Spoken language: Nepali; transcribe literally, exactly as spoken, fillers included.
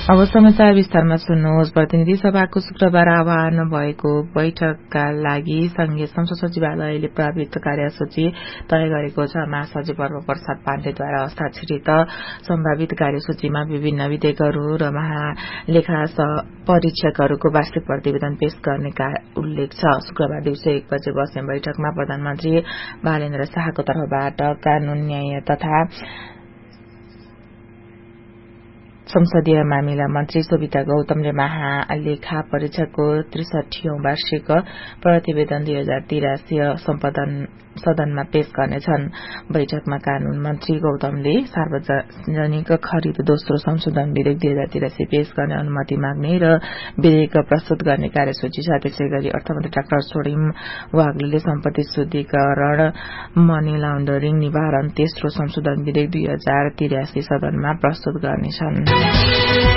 अब समाचार विस्तारमा सुन्नुहोस्। प्रतिनिधि सभाको शुक्रबार आह्वान भएको बैठकका लागि संघीय संसद सचिवालयले प्रवृत्त कार्यसूची तय गरेको छ। महासचिव पर्व प्रसाद पाण्डेद्वारा हस्ताक्षरित सम्भावित कार्यसूचीमा विभिन्न विधेयकहरू र महालेखा परीक्षकहरूको वार्षिक प्रतिवेदन पेश गर्ने उल्लेख छ। शुक्रबार दिउँसो एक बजे बस्ने बैठकमा प्रधानमन्त्री बालेन्द्र शाहको तर्फबाट कानून, न्याय तथा संसदीय मामिला मन्त्री शोभिता गौतमले महालेखा परीक्षकको त्रिसठीऔं वार्षिक प्रतिवेदन दुई हजार तिरासी सदनमा पेश गर्नेछन्। बैठकमा कानून मन्त्री गौतमले सार्वजनिक खरिद दोस्रो संशोधन विधेयक दुई हजार तिरासी पेश गर्ने अनुमति माग्ने र विधेयक प्रस्तुत गर्ने कार्यसूची छ। त्यसै गरी अर्थमन्त्री डाक्टर छोडिम वाग्लेले सम्पत्ति शुद्धिकरण, मनी लाण्डरिङ निवारण तेस्रो संशोधन विधेयक दुई हजार तिरासी सदनमा प्रस्तुत गर्नेछन्।